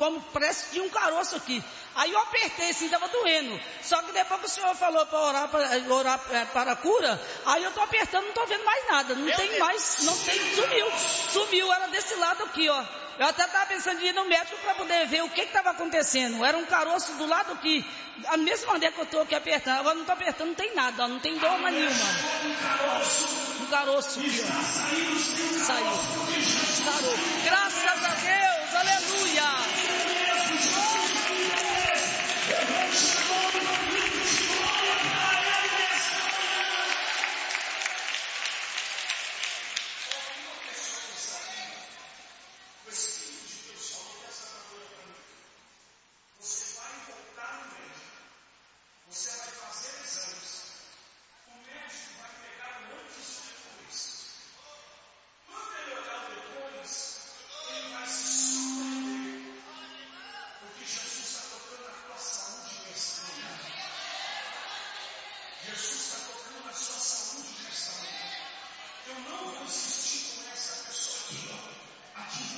como parece de um caroço aqui. Aí eu apertei assim, estava doendo. Só que depois que o senhor falou para orar para a cura, aí eu estou apertando, não estou vendo mais nada. Não tem mais, não tem, sumiu, era desse lado aqui, ó. Eu até estava pensando em ir no médico para poder ver o que estava acontecendo. Era um caroço do lado aqui, a mesma maneira que eu estou aqui apertando. Agora não estou apertando, não tem nada, ó, não tem dor nenhuma. Um caroço aqui, ó. Saiu. Sarou. Graças a Deus, aleluia. Eu não vou insistir com essa pessoa aqui, ó. Aqui